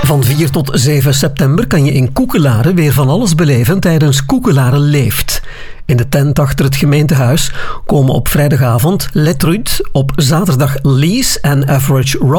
Van 4 tot 7 september kan je in Koekelare weer van alles beleven tijdens Koekelare Leeft. In de tent achter het gemeentehuis komen op vrijdagavond Let Ruud, op zaterdag Lies en Average Rob